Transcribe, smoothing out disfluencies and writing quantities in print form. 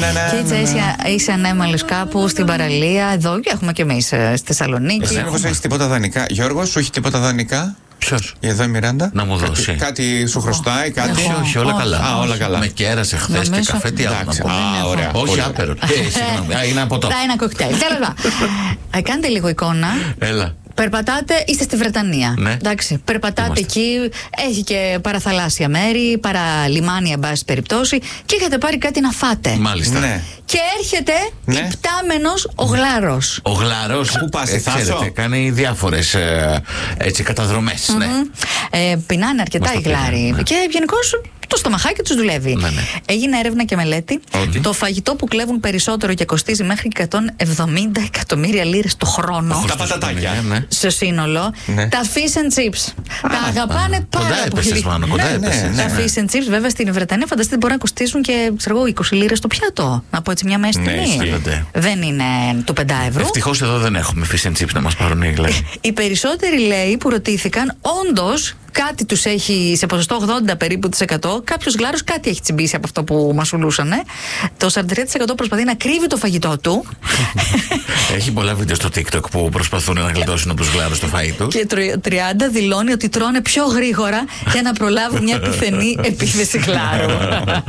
Και έτσι είσαι ανέμαλος κάπου στην παραλία. Εδώ και έχουμε κι εμείς στη Θεσσαλονίκη. Γιώργος, έχεις τίποτα δανεικά? Γιώργος, σου έχει τίποτα δανεικά? Ποιος? Εδώ η Μιράντα. Να μου δώσει. Κάτι σου χρωστάει, κάτι? Όχι, όλα καλά. Όλα καλά. Με κέρασε χθες και καφέ, τι άλλο να πω. Ωραία. Όχι άπερο. Συγγνώμη, είναι από το. Ένα κοκτέιλ. Τέλος πάντων. Κάντε λίγο εικόνα. Έλα. Περπατάτε, είστε στη Βρετανία. Ναι. Εντάξει, περπατάτε εκεί, έχει και παραθαλάσσια μέρη, παραλιμάνια, εν πάση περιπτώσει, και είχατε πάρει κάτι να φάτε. Μάλιστα. Ναι. Και έρχεται υπτάμενος ο γλάρος. Ο γλάρος, πού πας, στη Θάσο? ξέρετε, κάνει διάφορες καταδρομές. Ναι. Πεινάνε αρκετά οι γλάροι. Ναι. Και γενικώς το στομαχάκι τους δουλεύει. Ναι, ναι. Έγινε έρευνα και μελέτη. Το φαγητό που κλέβουν περισσότερο και κοστίζει μέχρι 170 εκατομμύρια λίρες το χρόνο. Τα πατατάκια. Ναι. Στο σύνολο. Ναι. Τα fish and chips. Τα αγαπάνε πάρα Κοντά έπεσες, πολύ. μάλλον. Κοντά έπεσες. Τα fish and chips, βέβαια, στην Βρετανία φανταστείτε μπορεί να κοστίζουν και 20 λίρες το πιάτο. Να πω έτσι μια μέση Ναι, τιμή. ισχύει. Δεν είναι του 5 ευρώ. Ευτυχώς εδώ δεν έχουμε fish and chips να μας πάρουν οι γλάροι. Οι περισσότεροι, λέει, που ρωτήθηκαν, όντως κάτι τους έχει σε ποσοστό 80 περίπου της 100. Κάποιος γλάρος κάτι έχει τσιμπήσει από αυτό που μασουλούσανε. Το 43% προσπαθεί να κρύβει το φαγητό του. Έχει πολλά βίντεο στο TikTok που προσπαθούν να γλιτώσουν από τους γλάρους το φαΐ τους. Και 30 δηλώνει ότι τρώνε πιο γρήγορα για να προλάβουν μια πιθανή επίθεση γλάρου.